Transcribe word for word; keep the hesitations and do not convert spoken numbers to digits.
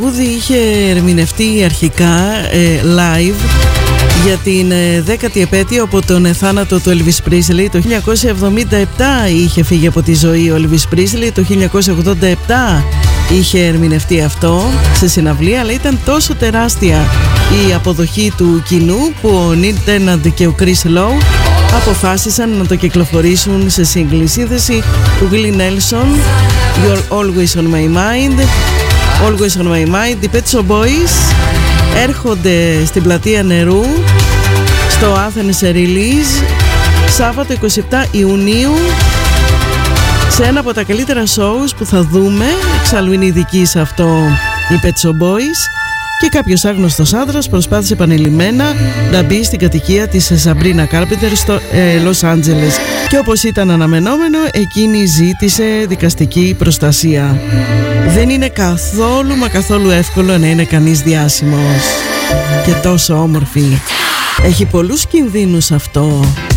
τραγούδι είχε ερμηνευτεί αρχικά ε, live για την ε, δέκατη επέτειο από τον θάνατο του Elvis Presley. Το χίλια εννιακόσια εβδομήντα επτά είχε φύγει από τη ζωή ο Elvis Presley. Το χίλια εννιακόσια ογδόντα επτά είχε ερμηνευτεί αυτό σε συναυλία, αλλά ήταν τόσο τεράστια η αποδοχή του κοινού που ο Neil Tennant και ο Chris Lowe αποφάσισαν να το κυκλοφορήσουν σε σύγκλη. Σύνθεση του Willie Nelson, You're Always On My Mind. Always On My Mind. Οι Pet Shop Boys έρχονται στην πλατεία Νερού στο Athens Release Σάββατο εικοστή εβδόμη Ιουνίου σε ένα από τα καλύτερα shows που θα δούμε. Εξάλλου είναι ειδική σε αυτό οι Pet Shop Boys. Και κάποιος άγνωστος άντρας προσπάθησε επανειλημμένα να μπει στην κατοικία της Sabrina Carpenter στο ε, Los Angeles. Και όπως ήταν αναμενόμενο, εκείνη ζήτησε δικαστική προστασία. Δεν είναι καθόλου μα καθόλου εύκολο να είναι κανείς διάσημος και τόσο όμορφη. Έχει πολλούς κινδύνους αυτό.